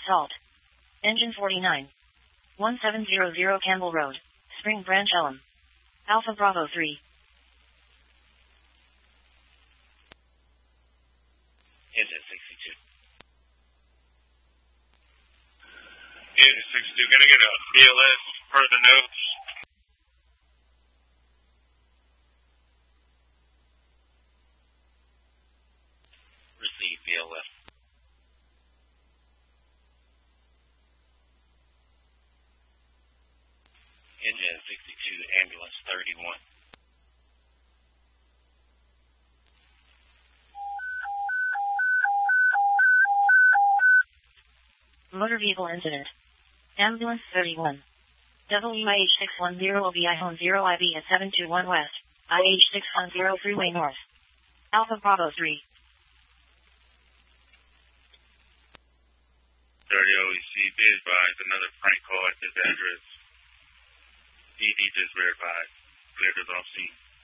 halt. Engine 49. 1700 Campbell Road, Spring Branch, Elm. Alpha Bravo 3. Engine 62. Engine 62, gonna get a BLS per the notes. Receive BLS. Engine 62, ambulance 31. Motor vehicle incident. Ambulance 31. WIH 610 OBI Home 0 IB at 721 West, IH 610 Freeway North. Alpha Bravo 3. 30 OEC, be advised, another prank call at this address. DD just verified. Cleared us off scene.